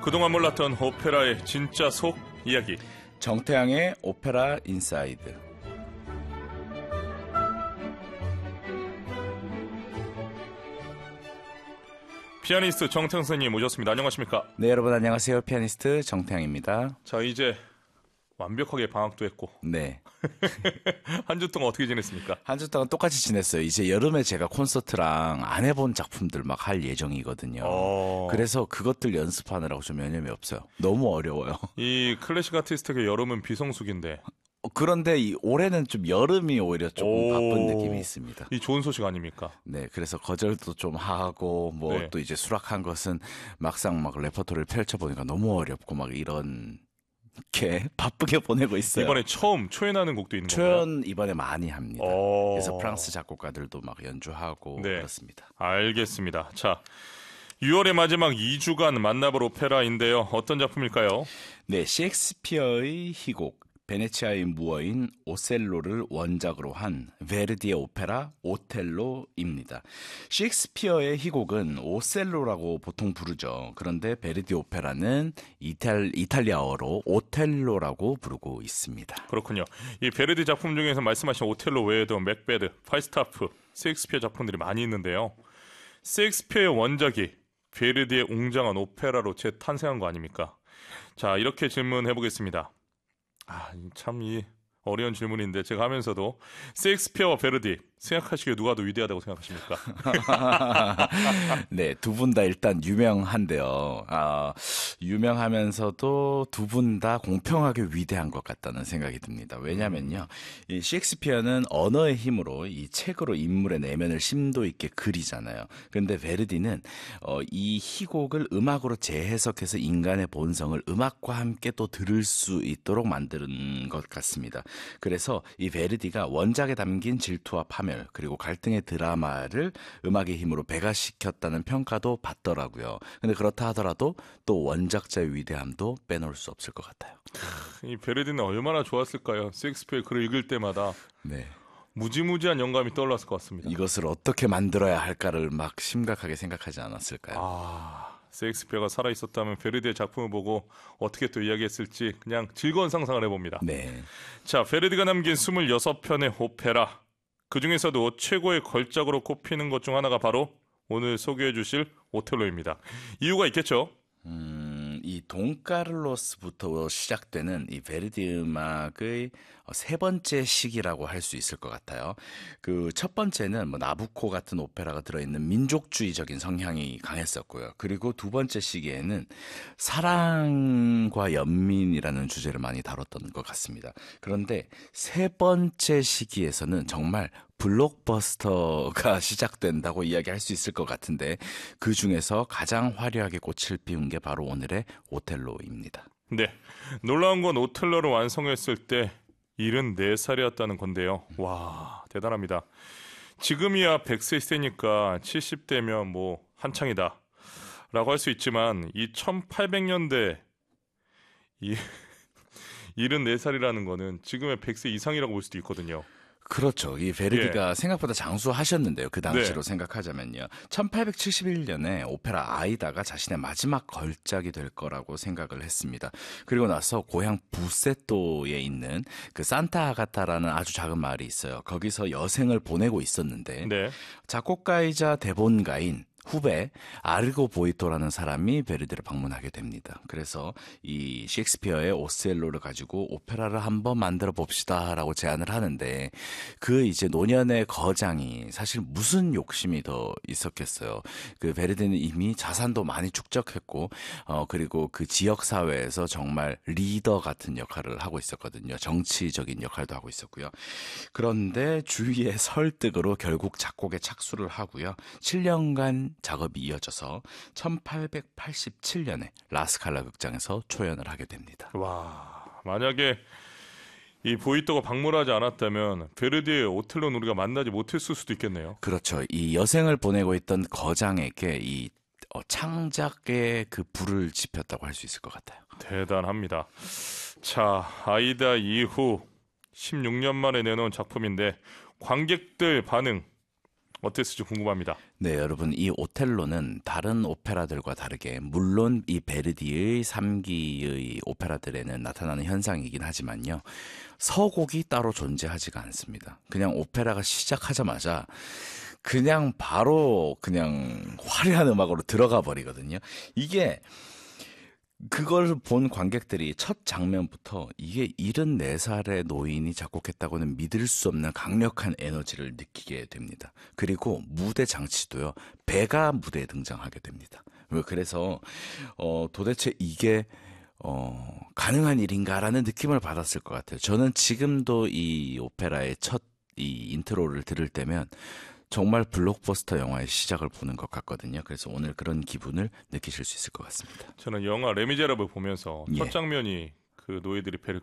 그동안 몰랐던 오페라의 진짜 속 이야기. 정태양의 오페라 인사이드. 피아니스트 정태양 선생님 모셨습니다. 안녕하십니까? 네, 여러분 안녕하세요. 피아니스트 정태양입니다. 자, 이제 완벽하게 방학도 했고. 네. 한 주 동안 어떻게 지냈습니까? 한 주 동안 똑같이 지냈어요. 이제 여름에 제가 콘서트랑 안 해본 작품들 막 할 예정이거든요. 그래서 그것들 연습하느라고 좀 여념이 없어요. 너무 어려워요. 이 클래식 아티스트의 여름은 비성수기인데. 그런데 올해는 좀 여름이 오히려 조금 바쁜 느낌이 있습니다. 이 좋은 소식 아닙니까? 네, 그래서 거절도 좀 하고 뭐 또 이제 수락한 것은 막상 막 레퍼토리를 펼쳐보니까 너무 어렵고 막 이런 게 바쁘게 보내고 있어요. 이번에 처음 초연하는 곡도 있는 건가요? 초연 이번에 많이 합니다. 그래서 프랑스 작곡가들도 막 연주하고 그렇습니다. 알겠습니다. 자, 6월의 마지막 2주간 만나볼 오페라인데요. 어떤 작품일까요? 네, 셰익스피어의 희곡 베네치아의 무어인 오셀로를 원작으로 한 베르디의 오페라 오텔로입니다. 셰익스피어의 희곡은 오셀로라고 보통 부르죠. 그런데 베르디 오페라는 이탈리아어로 오텔로라고 부르고 있습니다. 그렇군요. 이 베르디 작품 중에서 말씀하신 오텔로 외에도 맥베드, 파이스타프, 셰익스피어 작품들이 많이 있는데요. 셰익스피어의 원작이 베르디의 웅장한 오페라로 재탄생한 거 아닙니까? 자, 이렇게 질문해 보겠습니다. 참 이 어려운 질문인데 제가 하면서도 셰익스피어와 베르디 생각하시기에 누가 더 위대하다고 생각하십니까? 네, 두 분 다 일단 유명한데요. 유명하면서도 두 분 다 공평하게 위대한 것 같다는 생각이 듭니다. 왜냐면요, 이 셰익스피어는 언어의 힘으로 이 책으로 인물의 내면을 심도 있게 그리잖아요. 그런데 베르디는 이 희곡을 음악으로 재해석해서 인간의 본성을 음악과 함께 또 들을 수 있도록 만드는 것 같습니다. 그래서 이 베르디가 원작에 담긴 질투와 파멸 그리고 갈등의 드라마를 음악의 힘으로 배가시켰다는 평가도 받더라고요. 근데 그렇다 하더라도 또 원작자의 위대함도 빼놓을 수 없을 것 같아요. 이 베르디는 얼마나 좋았을까요? 셰익스피어의 글을 읽을 때마다 무지무지한 영감이 떠올랐을 것 같습니다. 이것을 어떻게 만들어야 할까를 막 심각하게 생각하지 않았을까요? 셰익스피어가 살아있었다면 베르디의 작품을 보고 어떻게 또 이야기했을지 그냥 즐거운 상상을 해봅니다. 네. 자, 베르디가 남긴 26편의 오페라. 그중에서도 최고의 걸작으로 꼽히는 것 중 하나가 바로 오늘 소개해 주실 오텔로입니다. 이유가 있겠죠? 이 돈카를로스부터 시작되는 이 베르디 음악의 세 번째 시기라고 할 수 있을 것 같아요. 그 첫 번째는 뭐 나부코 같은 오페라가 들어있는 민족주의적인 성향이 강했었고요. 그리고 두 번째 시기에는 사랑과 연민이라는 주제를 많이 다뤘던 것 같습니다. 그런데 세 번째 시기에서는 정말 블록버스터가 시작된다고 이야기할 수 있을 것 같은데 그 중에서 가장 화려하게 꽃을 피운 게 바로 오늘의 오텔로입니다. 네, 놀라운 건 오텔로를 완성했을 때 74살이었다는 건데요. 와, 대단합니다. 지금이야 100세 세니까 70대면 뭐 한창이다 라고 할 수 있지만 이 1800년대 74살이라는 거는 지금의 100세 이상이라고 볼 수도 있거든요. 그렇죠. 이 베르디가 생각보다 장수하셨는데요. 그 당시로 생각하자면요. 1871년에 오페라 아이다가 자신의 마지막 걸작이 될 거라고 생각을 했습니다. 그리고 나서 고향 부세토에 있는 그 산타 아가타라는 아주 작은 마을이 있어요. 거기서 여생을 보내고 있었는데 작곡가이자 대본가인 후배 아르고 보이토라는 사람이 베르디를 방문하게 됩니다. 그래서 이 셰익스피어의 오셀로를 가지고 오페라를 한번 만들어 봅시다라고 제안을 하는데 그 이제 노년의 거장이 사실 무슨 욕심이 더 있었겠어요. 그 베르디는 이미 자산도 많이 축적했고 그리고 그 지역 사회에서 정말 리더 같은 역할을 하고 있었거든요. 정치적인 역할도 하고 있었고요. 그런데 주위의 설득으로 결국 작곡에 착수를 하고요. 7년간 작업이 이어져서 1887년에 라스칼라 극장에서 초연을 하게 됩니다. 와, 만약에 이 보이토가 방문하지 않았다면 베르디의 오텔로는 우리가 만나지 못했을 수도 있겠네요. 그렇죠. 이 여생을 보내고 있던 거장에게 이 창작의 그 불을 지폈다고 할 수 있을 것 같아요. 대단합니다. 자, 아이다 이후 16년 만에 내놓은 작품인데 관객들 반응 어땠을지 궁금합니다. 네, 여러분, 이 오텔로는 다른 오페라들과 다르게 물론 이 베르디의 3기의 오페라들에는 나타나는 현상이긴 하지만요. 서곡이 따로 존재하지가 않습니다. 그냥 오페라가 시작하자마자 그냥 바로 그냥 화려한 음악으로 들어가 버리거든요. 이게 그걸 본 관객들이 첫 장면부터 이게 74살의 노인이 작곡했다고는 믿을 수 없는 강력한 에너지를 느끼게 됩니다. 그리고 무대 장치도요. 배가 무대에 등장하게 됩니다. 그래서 도대체 이게 가능한 일인가라는 느낌을 받았을 것 같아요. 저는 지금도 이 오페라의 첫 이 인트로를 들을 때면 정말 블록버스터 영화의 시작을 보는 것 같거든요. 그래서 오늘 그런 기분을 느끼실 수 있을 것 같습니다. 저는 영화 레미제라블 보면서 예. 첫 장면이 그 노예들이 배를